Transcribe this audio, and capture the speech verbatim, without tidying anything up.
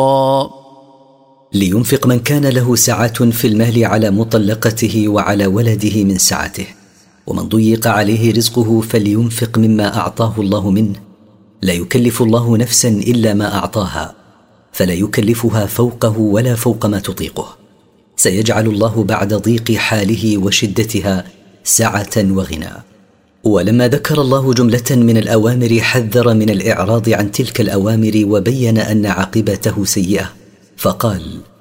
لينفق من كان له سعة في المال على مطلقته وعلى ولده من سعته، ومن ضيق عليه رزقه فلينفق مما أعطاه الله منه. لا يكلف الله نفسا إلا ما أعطاها، فلا يكلفها فوقه ولا فوق ما تطيقه. سيجعل الله بعد ضيق حاله وشدتها سعة وغنى. ولما ذكر الله جملة من الأوامر حذر من الإعراض عن تلك الأوامر وبين أن عاقبته سيئة، فقال: